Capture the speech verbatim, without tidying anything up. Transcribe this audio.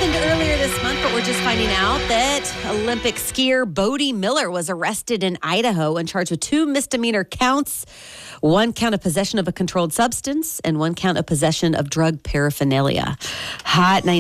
happened earlier this month, but we're just finding out that Olympic skier Bodie Miller was arrested in Idaho and charged with two misdemeanor counts. One count of possession of a controlled substance and one count of possession of drug paraphernalia. Hot